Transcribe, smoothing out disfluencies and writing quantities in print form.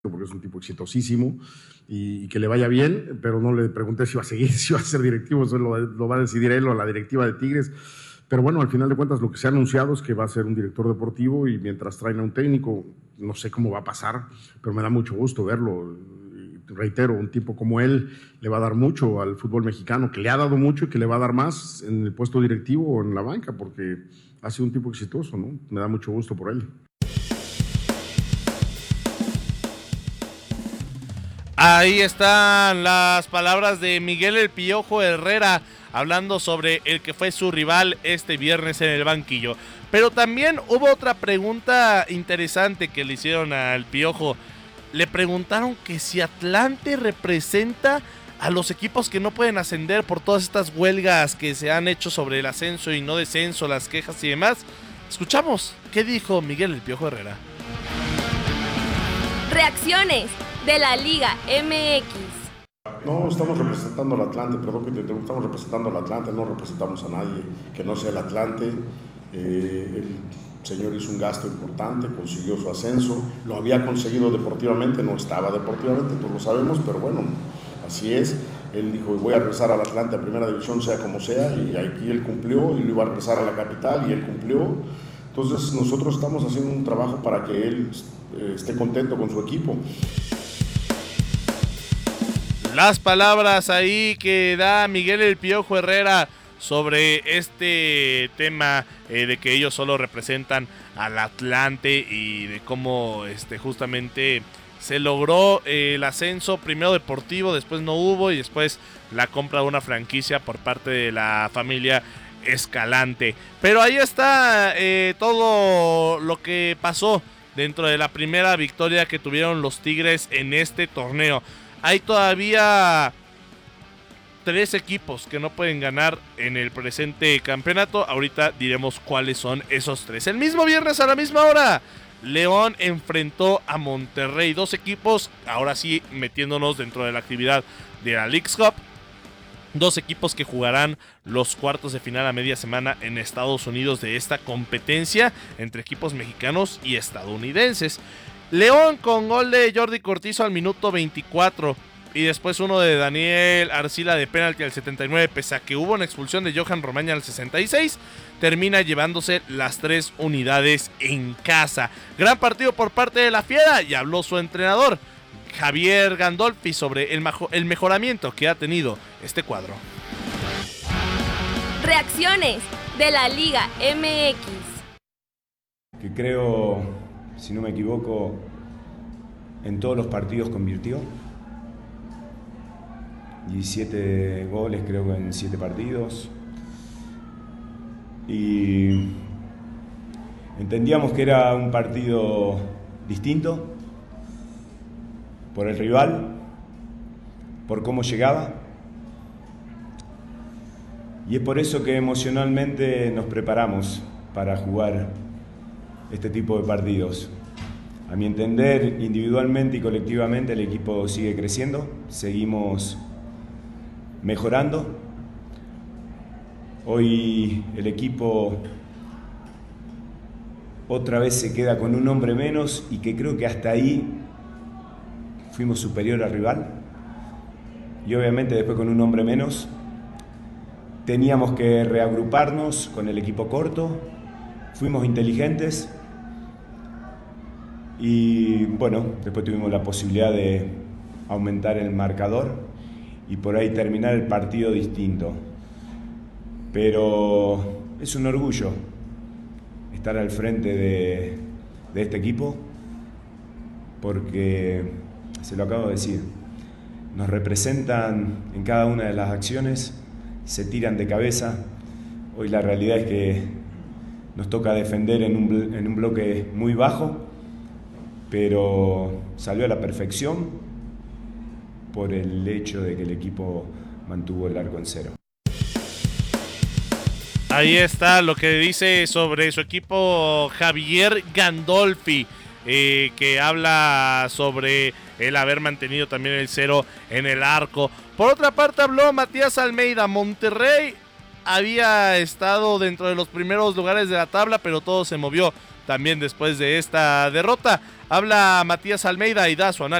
porque es un tipo exitosísimo y que le vaya bien, pero no le pregunté si va a seguir, si va a ser directivo, eso lo va a decidir él o la directiva de Tigres. Pero bueno, al final de cuentas lo que se ha anunciado es que va a ser un director deportivo y mientras traen a un técnico, no sé cómo va a pasar, pero me da mucho gusto verlo. Y reitero, un tipo como él le va a dar mucho al fútbol mexicano, que le ha dado mucho y que le va a dar más en el puesto directivo o en la banca, porque ha sido un tipo exitoso, ¿no? Me da mucho gusto por él. Ahí están las palabras de Miguel El Piojo Herrera hablando sobre el que fue su rival este viernes en el banquillo. Pero también hubo otra pregunta interesante que le hicieron al Piojo. Le preguntaron que si Atlante representa a los equipos que no pueden ascender por todas estas huelgas que se han hecho sobre el ascenso y no descenso, las quejas y demás. Escuchamos qué dijo Miguel El Piojo Herrera. Reacciones de la Liga MX. No, estamos representando al Atlante, perdón que te interrumpa, estamos representando al Atlante, no representamos a nadie que no sea el Atlante. El señor hizo un gasto importante, consiguió su ascenso, lo había conseguido deportivamente, no estaba deportivamente, todos lo sabemos, pero bueno, así es. Él dijo, voy a regresar al Atlante a primera división, sea como sea, y aquí él cumplió, y lo iba a regresar a la capital, y él cumplió. Entonces nosotros estamos haciendo un trabajo para que él esté contento con su equipo. Las palabras ahí que da Miguel El Piojo Herrera sobre este tema de que ellos solo representan al Atlante y de cómo justamente se logró el ascenso, primero deportivo, después no hubo y después la compra de una franquicia por parte de la familia Escalante. Pero ahí está todo lo que pasó dentro de la primera victoria que tuvieron los Tigres en este torneo. Hay todavía 3 equipos que no pueden ganar en el presente campeonato. Ahorita diremos cuáles son esos 3. El mismo viernes a la misma hora, León enfrentó a Monterrey. 2 equipos, ahora sí metiéndonos dentro de la actividad de la Leagues Cup. 2 equipos que jugarán los cuartos de final a media semana en Estados Unidos de esta competencia entre equipos mexicanos y estadounidenses. León con gol de Jordi Cortizo al minuto 24 y después uno de Daniel Arcila de penalti al 79, pese a que hubo una expulsión de Johan Romaña al 66, termina llevándose las 3 unidades en casa. Gran partido por parte de la Fiera y habló su entrenador Javier Gandolfi sobre el mejoramiento que ha tenido este cuadro. Reacciones de la Liga MX. Que creo, si no me equivoco, en todos los partidos convirtió. 17 goles creo que en 7 partidos. Y entendíamos que era un partido distinto por el rival, por cómo llegaba. Y es por eso que emocionalmente nos preparamos para jugar este tipo de partidos. A mi entender, individualmente y colectivamente el equipo sigue creciendo, seguimos mejorando. Hoy el equipo otra vez se queda con un hombre menos y que creo que hasta ahí fuimos superior al rival. Y obviamente después con un hombre menos teníamos que reagruparnos con el equipo corto, fuimos inteligentes y bueno, después tuvimos la posibilidad de aumentar el marcador y por ahí terminar el partido distinto. Pero es un orgullo estar al frente de este equipo porque, se lo acabo de decir, nos representan en cada una de las acciones, se tiran de cabeza. Hoy la realidad es que nos toca defender en un bloque muy bajo, pero salió a la perfección por el hecho de que el equipo mantuvo el arco en cero. Ahí está lo que dice sobre su equipo Javier Gandolfi, que habla sobre el haber mantenido también el cero en el arco. Por otra parte habló Matías Almeida. Monterrey había estado dentro de los primeros lugares de la tabla, pero todo se movió también después de esta derrota. Habla Matías Almeida y da su análisis.